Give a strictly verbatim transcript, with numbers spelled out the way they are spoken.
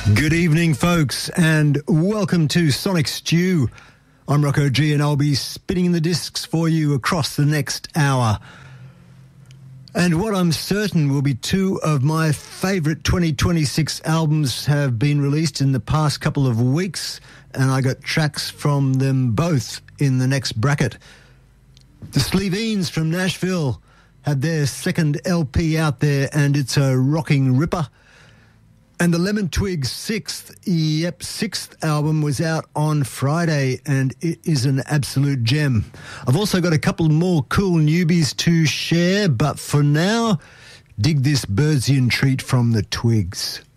Good evening, folks, and welcome to Sonic Stew. I'm Rocco G, and I'll be spinning the discs for you across the next hour. And what I'm certain will be two of my favourite twenty twenty-six albums have been released in the past couple of weeks, and I got tracks from them both in the next bracket. The Sleeveens from Nashville had their second L P out there, and it's a rocking ripper. And the Lemon Twigs sixth, yep, sixth album was out on Friday, and it is an absolute gem. I've also got a couple more cool newbies to share, but for now, dig this Birdsian treat from the Twigs.